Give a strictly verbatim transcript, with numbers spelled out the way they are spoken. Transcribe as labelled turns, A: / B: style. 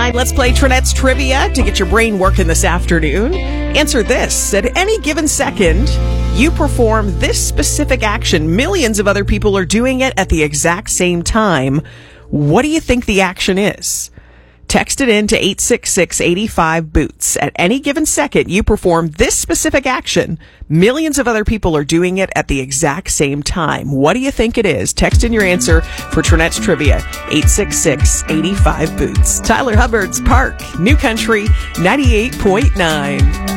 A: nine. Let's play Trinette's Trivia to get your brain working this afternoon. Answer this. At any given second, you perform this specific action. Millions of other people are doing it at the exact same time. What do you think the action is? Text it in to eight six six, eight five, boots. At any given second, you perform this specific action. Millions of other people are doing it at the exact same time. What do you think it is? Text in your answer for Trinette's Trivia, eight six six, eight five, boots. Tyler Hubbard's Park, New Country, ninety-eight point nine.